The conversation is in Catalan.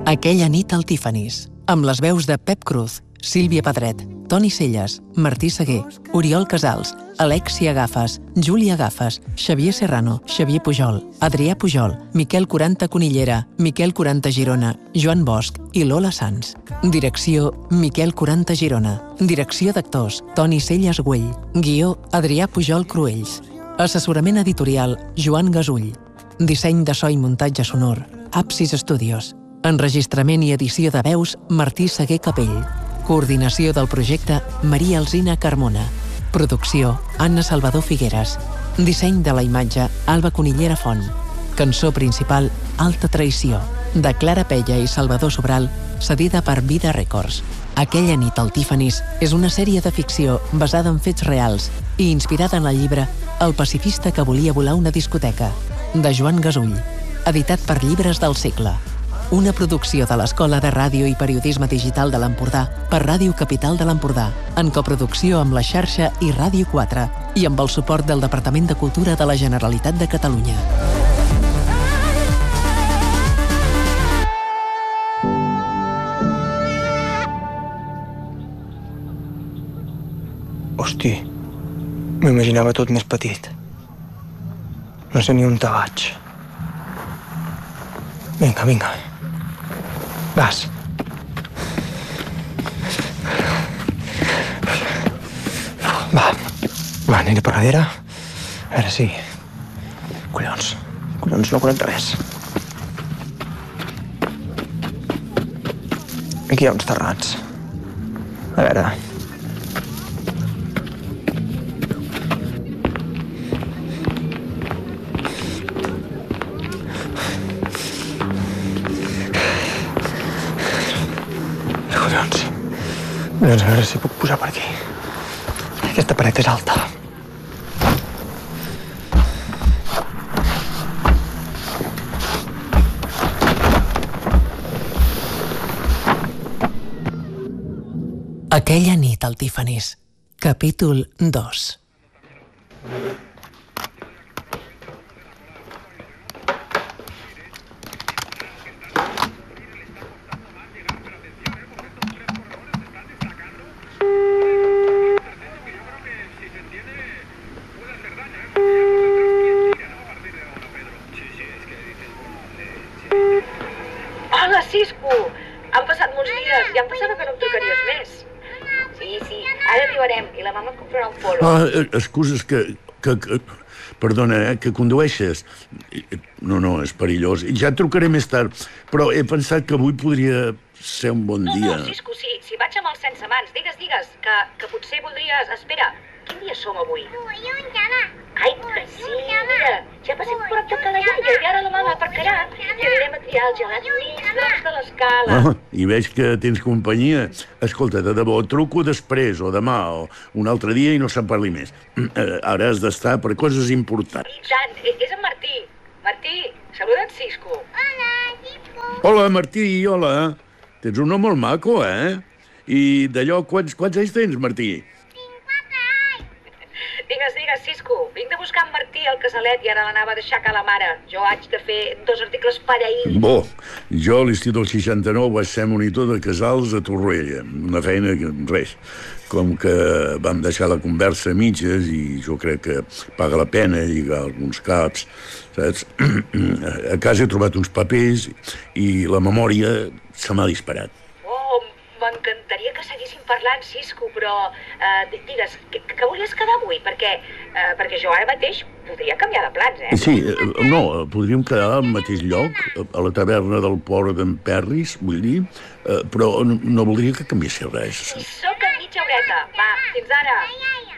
Aquella nit al Tiffany's, amb les veus de Pep Cruz, Sílvia Pedret, Toni Celles, Martí Seguer, Oriol Casals, Alexia Gafas, Júlia Gafas, Xavier Serrano, Xavier Pujol, Adrià Pujol, Miquel 40 Conillera, Miquel 40 Girona, Joan Bosch i Lola Sanz. Direcció, Miquel 40 Girona. Direcció d'actors, Toni Celles Güell. Guió, Adrià Pujol Cruells. Assessorament editorial, Joan Gasull. Disseny de so i muntatge sonor, Apsis Studios. Enregistrament i edició de veus, Martí Seguer Capell. Coordinació del projecte, Maria Alsina Carmona. Producció, Anna Salvador Figueres. Disseny de la imatge, Alba Conillera Font. Cançó principal, Alta Traïció, de Clara Pella i Salvador Sobral, cedida per Vida Records. Aquella nit al Tiffany's és una sèrie de ficció basada en fets reals i inspirada en el llibre El pacifista que volia volar una discoteca, de Joan Gasull, editat per Llibres del Segle. Una producció de l'Escola de Ràdio i Periodisme Digital de l'Empordà per Ràdio Capital de l'Empordà, en coproducció amb la xarxa i Ràdio 4 i amb el suport del Departament de Cultura de la Generalitat de Catalunya. Hosti, m'imaginava tot més petit. No sé ni on te vaig. Vinga. Vas. Va, aniré per darrere. A veure si... Collons, no conec res. Aquí hi ha uns terrats. A veure... Collons, a veure si puc pujar per aquí. Aquesta paret és alta. Aquella nit al Tiffany's, capítol 2. Cisco, han passat molts dies, ja em pensava que no em trucaries més. Sí, ara arribarem i la mama et comprarà un polo. Excuses perdona, que condueixes? No, és perillós. Ja et trucaré més tard, però he pensat que avui podria ser un bon dia. No, Cisco, si vaig amb els sense mans, digues, que potser voldries... Espera, quin dia som avui? Ai, que sí, mira, ja passem prop de Cala Iaia i ara la mama aparcarà i anirem a triar el gelat mig grocs de l'escala. I veig que tens companyia. Escolta, de debò, truco després o demà o un altre dia i no se'n parli més. Ara has d'estar per coses importants. I tant, és en Martí. Martí, saluda't, Cisco. Hola, Cisco. Hola, Martí, hola. Tens un nom molt maco, eh? I d'allò, quants anys tens, Martí? Digues, Cisco, vinc de buscar en Martí al casalet i ara l'anava a deixar a la mare. Jo haig de fer 2 articles per ahir. Bo, jo a l'estiu del 69 vaig ser monitor de casals a Torroella. Una feina que res. Com que vam deixar la conversa a mitges i jo crec que paga la pena lligar alguns caps, saps? A casa he trobat uns papers i la memòria se m'ha disparat. M'encantaria que seguíssim parlant, Cisco, però digues, que volies quedar avui? Perquè jo ara mateix podria canviar de plans, eh? Sí, no, podríem quedar al mateix lloc, a la taverna del Port d'en Perris, vull dir, però no voldria que canviessi res. Soc en mitja horeta. Va, fins ara.